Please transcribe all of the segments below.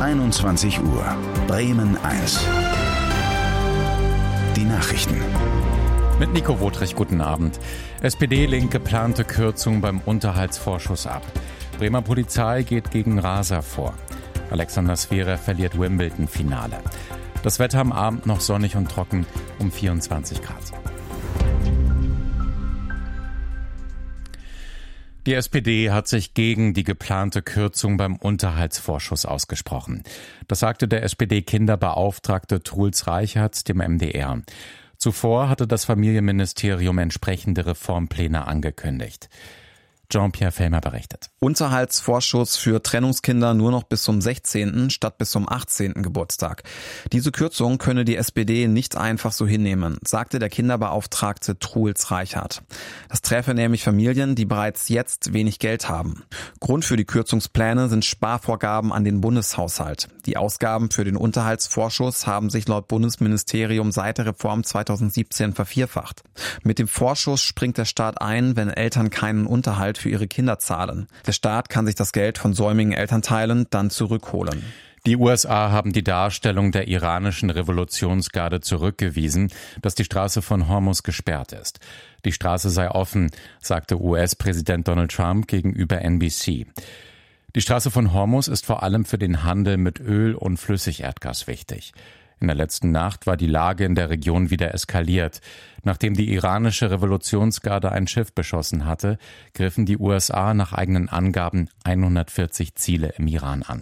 21 Uhr. Bremen 1. Die Nachrichten. Mit Nico Wotrich, guten Abend. SPD lehnt geplante Kürzung beim Unterhaltsvorschuss ab. Bremer Polizei geht gegen Raser vor. Alexander Zverev verliert Wimbledon-Finale. Das Wetter am Abend noch sonnig und trocken um 24 Grad. Die SPD hat sich gegen die geplante Kürzung beim Unterhaltsvorschuss ausgesprochen. Das sagte der SPD-Kinderbeauftragte Truls Reichertz dem MDR. Zuvor hatte das Familienministerium entsprechende Reformpläne angekündigt. Jean-Pierre Fellmer berichtet. Unterhaltsvorschuss für Trennungskinder nur noch bis zum 16. statt bis zum 18. Geburtstag. Diese Kürzung könne die SPD nicht einfach so hinnehmen, sagte der Kinderbeauftragte Truls Reichertz. Das treffe nämlich Familien, die bereits jetzt wenig Geld haben. Grund für die Kürzungspläne sind Sparvorgaben an den Bundeshaushalt. Die Ausgaben für den Unterhaltsvorschuss haben sich laut Bundesministerium seit der Reform 2017 vervierfacht. Mit dem Vorschuss springt der Staat ein, wenn Eltern keinen Unterhalt für ihre Kinder zahlen. Der Staat kann sich das Geld von säumigen Elternteilen dann zurückholen. Die USA haben die Darstellung der iranischen Revolutionsgarde zurückgewiesen, dass die Straße von Hormuz gesperrt ist. Die Straße sei offen, sagte US-Präsident Donald Trump gegenüber NBC. Die Straße von Hormuz ist vor allem für den Handel mit Öl und Flüssigerdgas wichtig. In der letzten Nacht war die Lage in der Region wieder eskaliert. Nachdem die iranische Revolutionsgarde ein Schiff beschossen hatte, griffen die USA nach eigenen Angaben 140 Ziele im Iran an.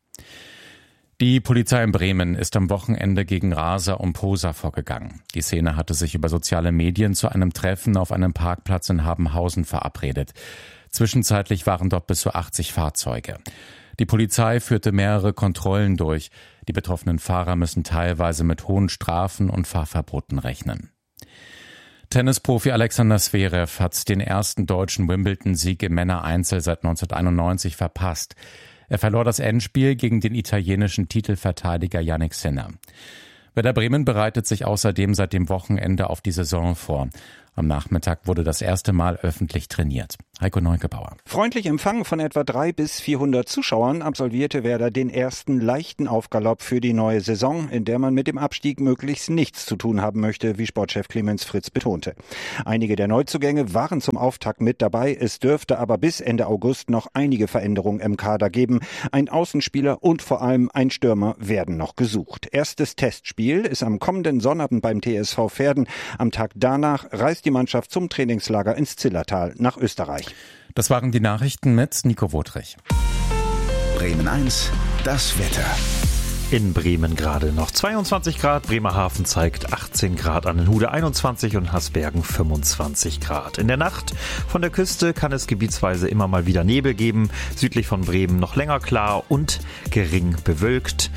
Die Polizei in Bremen ist am Wochenende gegen Raser und Poser vorgegangen. Die Szene hatte sich über soziale Medien zu einem Treffen auf einem Parkplatz in Habenhausen verabredet. Zwischenzeitlich waren dort bis zu 80 Fahrzeuge. Die Polizei führte mehrere Kontrollen durch. Die betroffenen Fahrer müssen teilweise mit hohen Strafen und Fahrverboten rechnen. Tennisprofi Alexander Zverev hat den ersten deutschen Wimbledon-Sieg im Männereinzel seit 1991 verpasst. Er verlor das Endspiel gegen den italienischen Titelverteidiger Jannik Sinner. Werder Bremen bereitet sich außerdem seit dem Wochenende auf die Saison vor. Am Nachmittag wurde das erste Mal öffentlich trainiert. Heiko Neugebauer. Freundlich empfangen von etwa 300 bis 400 Zuschauern absolvierte Werder den ersten leichten Aufgalopp für die neue Saison, in der man mit dem Abstieg möglichst nichts zu tun haben möchte, wie Sportchef Clemens Fritz betonte. Einige der Neuzugänge waren zum Auftakt mit dabei. Es dürfte aber bis Ende August noch einige Veränderungen im Kader geben. Ein Außenspieler und vor allem ein Stürmer werden noch gesucht. Erstes Testspiel ist am kommenden Sonnabend beim TSV Verden. Am Tag danach reist die Mannschaft zum Trainingslager ins Zillertal nach Österreich. Das waren die Nachrichten mit Nico Wotrich. Bremen 1, das Wetter. In Bremen gerade noch 22 Grad, Bremerhaven zeigt 18 Grad, Annenhude 21 und Hasbergen 25 Grad. In der Nacht von der Küste kann es gebietsweise immer mal wieder Nebel geben, südlich von Bremen noch länger klar und gering bewölkt.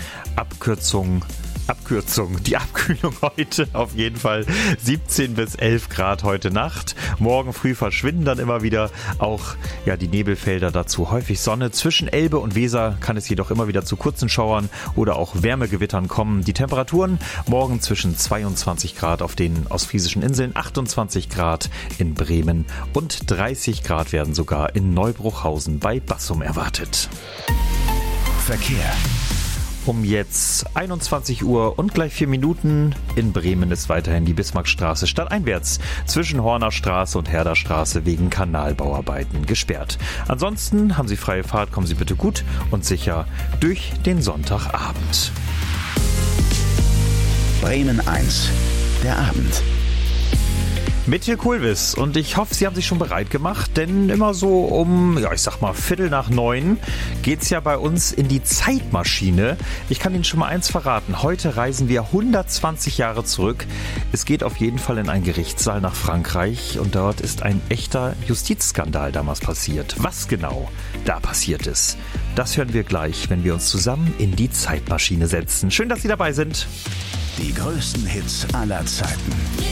Die Abkühlung heute auf jeden Fall 17 bis 11 Grad heute Nacht. Morgen früh verschwinden dann immer wieder auch die Nebelfelder, dazu häufig Sonne. Zwischen Elbe und Weser kann es jedoch immer wieder zu kurzen Schauern oder auch Wärmegewittern kommen. Die Temperaturen morgen zwischen 22 Grad auf den ostfriesischen Inseln, 28 Grad in Bremen und 30 Grad werden sogar in Neubruchhausen bei Bassum erwartet. Verkehr. Um jetzt 21 Uhr und gleich 4 Minuten. In Bremen ist weiterhin die Bismarckstraße stadteinwärts zwischen Horner Straße und Herder Straße wegen Kanalbauarbeiten gesperrt. Ansonsten haben Sie freie Fahrt, kommen Sie bitte gut und sicher durch den Sonntagabend. Bremen 1, der Abend. Mit Till Kulvis und ich hoffe, Sie haben sich schon bereit gemacht, denn immer so um, 8:15 geht's ja bei uns in die Zeitmaschine. Ich kann Ihnen schon mal eins verraten, heute reisen wir 120 Jahre zurück. Es geht auf jeden Fall in einen Gerichtssaal nach Frankreich und dort ist ein echter Justizskandal damals passiert. Was genau da passiert ist, das hören wir gleich, wenn wir uns zusammen in die Zeitmaschine setzen. Schön, dass Sie dabei sind. Die größten Hits aller Zeiten.